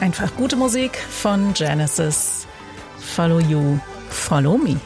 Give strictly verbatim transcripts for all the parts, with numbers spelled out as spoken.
einfach gute Musik von Genesis. Follow You, Follow Me.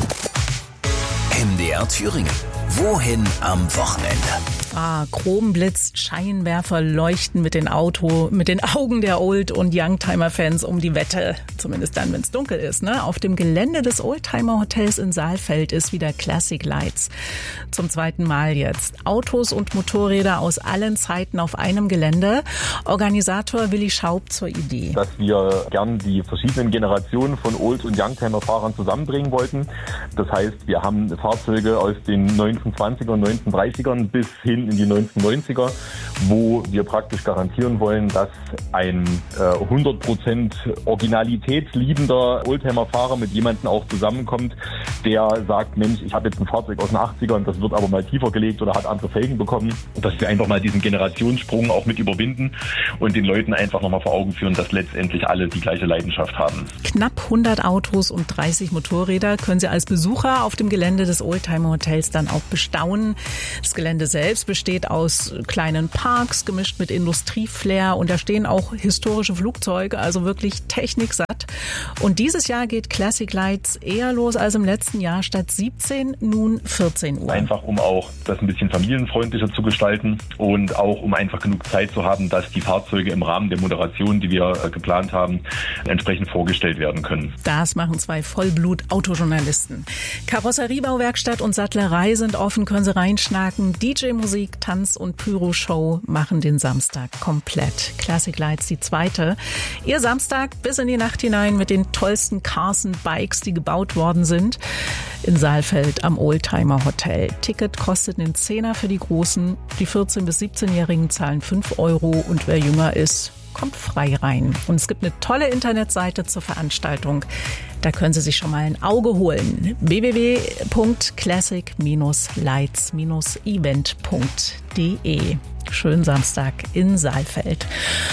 M D R Thüringen. Wohin am Wochenende? Ah, Chrom blitzt, Scheinwerfer leuchten mit den Auto, mit den Augen der Old- und Youngtimer-Fans um die Wette. Zumindest dann, wenn es dunkel ist, ne? Auf dem Gelände des Oldtimer-Hotels in Saalfeld ist wieder Classic Lights. Zum zweiten Mal jetzt. Autos und Motorräder aus allen Zeiten auf einem Gelände. Organisator Willi Schaub zur Idee. Dass wir gern die verschiedenen Generationen von Old- und Youngtimer-Fahrern zusammenbringen wollten. Das heißt, wir haben Fahrzeuge aus den neunzehnhundertzwanziger und neunzehnhundertdreißigern bis hin in die neunzehnhundertneunziger, wo wir praktisch garantieren wollen, dass ein äh, hundert Prozent originalitätsliebender Oldtimer-Fahrer mit jemandem auch zusammenkommt, der sagt, Mensch, ich habe jetzt ein Fahrzeug aus den achtzigern, das wird aber mal tiefer gelegt oder hat andere Felgen bekommen. Dass wir einfach mal diesen Generationssprung auch mit überwinden und den Leuten einfach nochmal vor Augen führen, dass letztendlich alle die gleiche Leidenschaft haben. Knapp hundert Autos und dreißig Motorräder können Sie als Besucher auf dem Gelände des Oldtimer Hotels dann auch bestaunen. Das Gelände selbst besteht aus kleinen Parks, gemischt mit Industrieflair, und da stehen auch historische Flugzeuge, also wirklich techniksatt. Und dieses Jahr geht Classic Lights eher los als im letzten Jahr, statt siebzehn nun vierzehn Uhr. Einfach um auch das ein bisschen familienfreundlicher zu gestalten und auch um einfach genug Zeit zu haben, dass die Fahrzeuge im Rahmen der Moderation, die wir äh, geplant haben, entsprechend vorgestellt werden können. Das machen zwei Vollblut-Autojournalisten. Karosseriebauwerkstatt und Sattlerei sind offen, können Sie reinschnacken. D J-Musik, Tanz- und Pyro-Show machen den Samstag komplett. Classic Lights die zweite. Ihr Samstag bis in die Nacht hinein mit den tollsten Cars und Bikes, die gebaut worden sind. In Saalfeld am Oldtimer Hotel. Ticket kostet einen Zehner für die Großen. Die vierzehn- bis siebzehnjährigen zahlen fünf Euro und wer jünger ist, kommt frei rein. Und es gibt eine tolle Internetseite zur Veranstaltung. Da können Sie sich schon mal ein Auge holen. w w w punkt classic lights event punkt d e. Schönen Samstag in Saalfeld.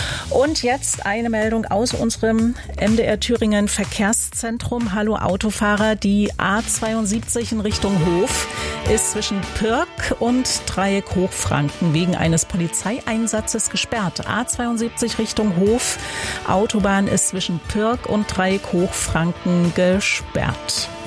Und jetzt eine Meldung aus unserem M D R Thüringen Verkehrszentrum. Hallo Autofahrer, die A zweiundsiebzig in Richtung Hof ist zwischen Pirk und Dreieck Hochfranken wegen eines Polizeieinsatzes gesperrt. A zweiundsiebzig Richtung Hof, Autobahn ist zwischen Pirk und Dreieck Hochfranken gesperrt.